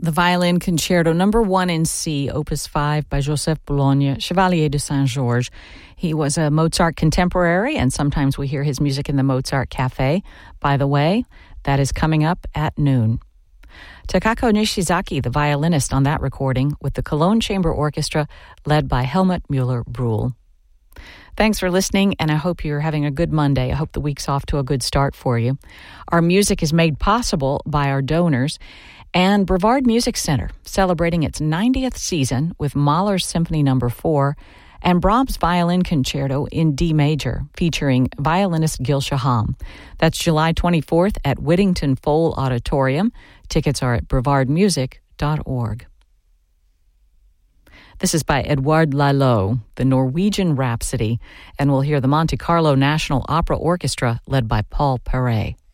The Violin Concerto Number 1 in C, Opus 5 by Joseph Boulogne, Chevalier de Saint-Georges. He was a Mozart contemporary, and sometimes we hear his music in the Mozart Cafe. By the way, that is coming up at noon. Takako Nishizaki, the violinist on that recording, with the Cologne Chamber Orchestra, led by Helmut Müller-Brühl. Thanks for listening, and I hope you're having a good Monday. I hope the week's off to a good start for you. Our music is made possible by our donors, and Brevard Music Center, celebrating its 90th season with Mahler's Symphony No. 4 and Brahms' Violin Concerto in D major, featuring violinist Gil Shaham. That's July 24th at Whittington Foal Auditorium. Tickets are at brevardmusic.org. This is by Edouard Lalo, the Norwegian Rhapsody, and we'll hear the Monte Carlo National Opera Orchestra led by Paul Perret.